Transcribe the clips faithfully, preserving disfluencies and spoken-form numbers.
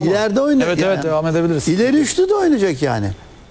İleride oynayacak. Evet yani. evet devam edebiliriz. İleri üçlü de oynayacak yani.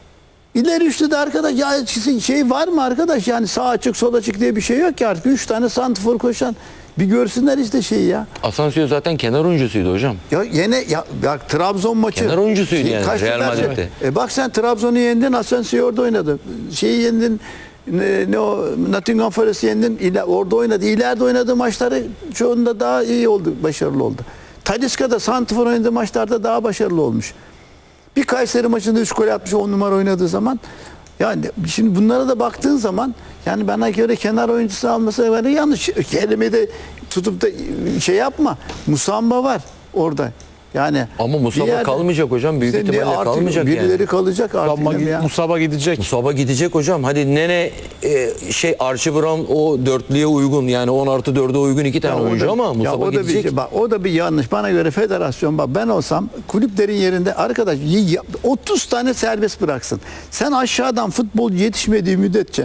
İleri üçlü de arkadaş ya şey var mı arkadaş yani sağ açık sol açık diye bir şey yok ki artık. Üç tane santrfor koşan bir görsünler işte şeyi ya. Asensio zaten kenar oyuncusuydu hocam. Ya yine ya bak Trabzon maçı. Kenar oyuncusuydu yani, kaç Real sefer- Madrid'de. E bak sen Trabzon'u yendin, Asensio orada oynadı. Şeyi yendin, ne, ne o Nottingham Forest'ı yendin, iler, orada oynadı. İleride oynadığı maçları çoğunda daha iyi oldu, başarılı oldu. Talisca'da santrfor oynadığı maçlarda daha başarılı olmuş. Bir Kayseri maçında üç gol atmış on numara oynadığı zaman. Yani şimdi bunlara da baktığın zaman yani bana göre kenar oyuncusu alması böyle yanlış. Kelimeyi de tutup da şey yapma. Musamba var orada. Yani Ama bir Musaba yerde- kalmayacak hocam. Büyük İşte ne ihtimalle artık kalmayacak birileri yani. kalacak artık. Musaba, ya. Musaba gidecek. Musaba gidecek hocam. Hadi Nene e, şey Archie Brown o dörtlüye uygun yani on artı dörde uygun iki tane Ya o oyuncu da- ama ya Musaba o da gidecek. bir şey, bak, o da bir yanlış. Bana göre federasyon bak ben olsam kulüplerin yerinde arkadaş y- y- otuz tane serbest bıraksın. Sen aşağıdan futbol yetişmediği müddetçe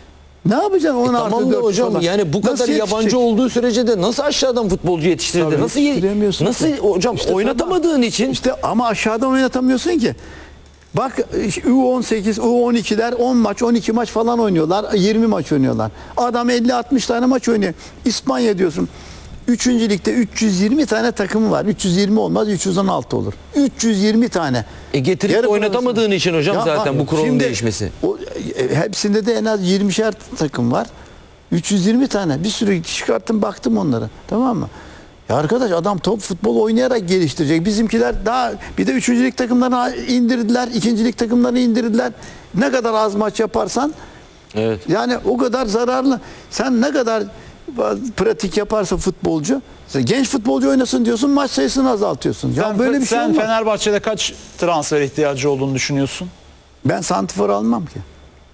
ne yapacaksın on E artı tamam da dört hocam falan? yani bu Nasıl kadar yabancı yetişecek? olduğu sürece de nasıl aşağıdan futbolcu yetiştirildi? Tabii, Nasıl yetiştiremiyorsun nasıl ki. hocam İşte oynatamadığın için İşte ama aşağıdan oynatamıyorsun ki. Bak U on sekiz, U on ikiler on maç, on iki maç falan oynuyorlar. yirmi maç oynuyorlar. Adam elli altmış tane maç oynuyor. İspanya diyorsun. Üçüncü ligde üç yüz yirmi tane takımı var. üç yüz yirmi olmaz, üç yüz on altı olur. üç yüz yirmi tane. e getirip Yarı oynatamadığın profesyonel. için hocam Ya zaten bak, bu kuralın şimdi değişmesi. O, e, hepsinde de en az yirmişer takım var. üç yüz yirmi tane. Bir sürü çıkarttım baktım onlara. Tamam mı? Ya arkadaş adam top futbol oynayarak geliştirecek. Bizimkiler daha bir de üçüncü lig takımlarını indirdiler. ikinci lig takımlarını indirdiler. Ne kadar az maç yaparsan Evet. yani o kadar zararlı. Sen ne kadar pratik yaparsa futbolcu, sen genç futbolcu oynasın diyorsun, maç sayısını azaltıyorsun. Ya Sen, böyle bir şey sen olmaz. Fenerbahçe'de kaç transfer ihtiyacı olduğunu düşünüyorsun? Ben santifor almam ki.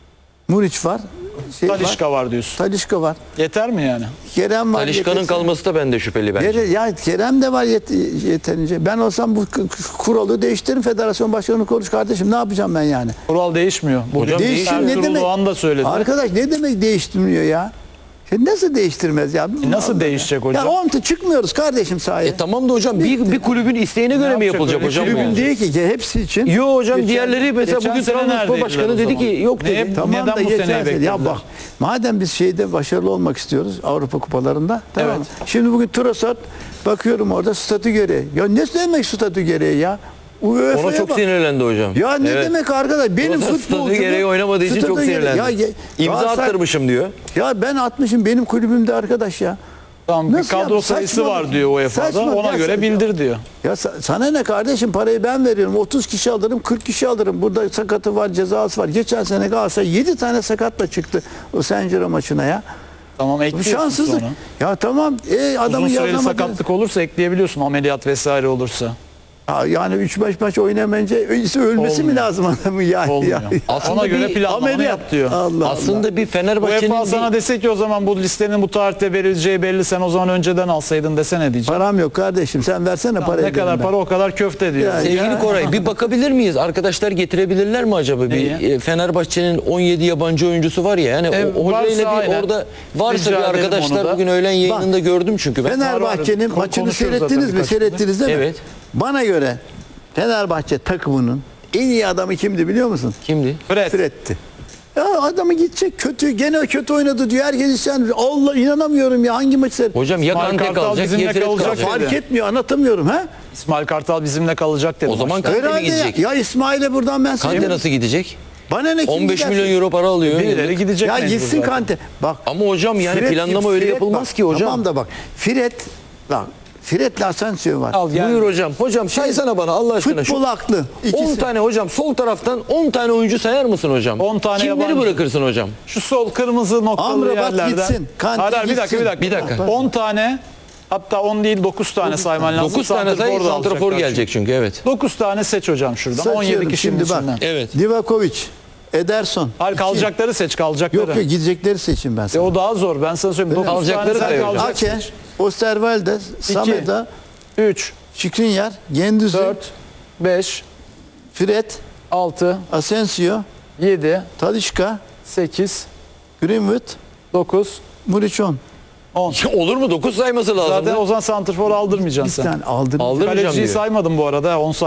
Muriç var. Şey Talişka var. var diyorsun. Talişka var. Yeter mi yani? Kerem var. Talişka'nın yetersiz. kalması da bende şüpheli bence. Yere- Ya Kerem de var yet- yeterince. Ben olsam bu k- k- kuralı değiştiririm. Federasyon başkanı konuş kardeşim. Ne yapacağım ben yani? Kural değişmiyor. Bugün Hocam Değiştir ne Ertuğrul demek? Doğan da söyledi. Arkadaş ne demek değiştirmiyor ya? Ya nasıl değiştirmez ya? E nasıl Allah değişecek ya. hocam? Ya on çıkmıyoruz kardeşim sahaya. E tamam da hocam bir, bir kulübün isteğine göre mi yapacak yapılacak öyle hocam? kulübün bu? Kulübün değil ki ki hepsi için. Yo hocam Geçen- diğerleri mesela geçen bugün sene Trabzonspor neredeydiler Başkanı o dedi zaman? ki yok Ne- dedi. Tamam Neden da bu geçen seneyi sene- Ya beklediler? bak madem biz şeyde başarılı olmak istiyoruz Avrupa kupalarında tamam mı? Şimdi bugün Trossard bakıyorum orada statü gereği. Ya ne demek statü gereği ya? U E F A'ya Ona çok bak. sinirlendi hocam. Ya ne Evet. demek arkadaş? Benim Trossard futbolcumu statü gereği oynamadığı için çok statü gereği- sinirlendi. Ya, ye- İmza Galatasaray- attırmışım diyor. Ya ben atmışım benim kulübümde arkadaş ya. Tamam, bir Nasıl kadro ya? sayısı Saçma- var diyor U E F A'da. saçma Ona ya, göre saçma. bildir diyor. Ya sa- sana ne kardeşim parayı ben veriyorum. otuz kişi alırım, kırk kişi alırım. Burada sakatı var, cezası var. Geçen sene Galatasaray yedi tane sakatla çıktı o Saint-Germain maçına ya. Tamam Bu ekliyorsun şanssızlık. sonra. Ya tamam. E, adamın Uzun süreli yazamadığı- sakatlık olursa ekleyebiliyorsun, ameliyat vesaire olursa. Ha, yani üç beş maç oynamayınca ölmesi mi Olmuyor. lazım adamın ya? Olmuyor. ya, ya. Aslında Ona göre bir planlamanı Ameliyat. yap diyor. Allah Aslında bir U E Fenerbahçe'nin F A sana bir... dese ki o zaman bu listenin bu tarihte verileceği belli, sen o zaman önceden alsaydın dese ne diyeceksin? Param yok kardeşim. Sen versene parayı. Ne kadar dedim ben. para o kadar köfte diyor. Ya, Sevgili Ya. Koray bir bakabilir miyiz? Arkadaşlar getirebilirler mi acaba? Bir Neyi? e, Fenerbahçe'nin on yedi yabancı oyuncusu var ya. Yani E, o varsa hocayla bir aynen. orada varsa Rica bir edelim arkadaşlar onu da. bugün öğlen yayınında gördüm çünkü ben. Fenerbahçe'nin Var, var. maçını Konuşuyoruz zaten seyrettiniz mi? birkaç Seyrettiniz değil mi? Evet. Bana göre Fenerbahçe takımının en iyi adamı kimdi biliyor musun? Kimdi? Fred. Fred'ti. Ya adamı gidecek kötü gene kötü oynadı diyor. Herkes isyan ediyor. Allah inanamıyorum ya hangi maçı seyret- Hocam ya İsmail Kante Kartal kalacak bizimle ya Fred kalacak. kalacak. Fark dedi. etmiyor anlatamıyorum ha? İsmail Kartal bizimle kalacak dedi. O zaman maçta. Kante mi Herhalde ya. gidecek? Ya İsmail'e buradan ben Kante söyleyeyim. nasıl gidecek? Bana ne kim on beş giderse- milyon euro para alıyor. birileri gidecek Ya mecbur gitsin zaten. Kante. Bak. Ama hocam yani Fred- planlama öyle Fred yapılmaz bak, ki hocam. Tamam da bak. Fred bak. Fred'le Asensio var. Al yani. Buyur hocam. Hocam saysana bana Allah aşkına. Futbol Şu aklı. on İkisi. tane hocam sol taraftan on tane oyuncu sayar mısın hocam? on tane Kimleri yabancı. bırakırsın hocam? Şu sol kırmızı noktalı Amrabat yerlerden. gitsin, Kante Hayır, hayır, bir dakika gitsin. bir dakika. Bir dakika. on tane, hatta on değil dokuz tane sayman lazım. dokuz tane say Santrfor da santrafor alacaklar gelecek çünkü evet. çünkü. dokuz tane seç hocam şuradan. Saçıyorum on yedi kişinin şimdi bak. içinden. Evet. Livakovic, Ederson. Hayır, İki. kalacakları seç, kalacakları. Yok yok gidecekleri seçin ben E sana. o daha zor. Ben sana söyleyeyim. dokuz Kalacakları tane sayıyor. sen kalacak Ake, seç. Osterwalde, Sameda, üç, Şikrinyar, Gendüzü, dört, beş, Fred, altı, Asensio, yedi, Talisca, sekiz, Greenwood, dokuz, Muriçon. on. Olur mu? dokuz sayması lazım. Zaten o zaman santrfor aldırmayacaksın Bir sen. tane aldın. Aldırmayacağım Kaleciyi diyor. saymadım bu arada. on